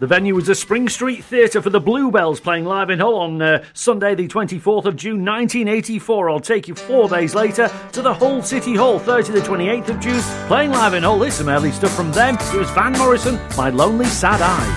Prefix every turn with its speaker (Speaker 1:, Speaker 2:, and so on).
Speaker 1: The venue was the Spring Street Theatre for the Bluebells, playing live in Hull on Sunday the 24th of June 1984. I'll take you 4 days later to the Hull City Hall, Thursday the 28th of June, playing live in Hull. There's some early stuff from them. It was Van Morrison, My Lonely Sad Eyes.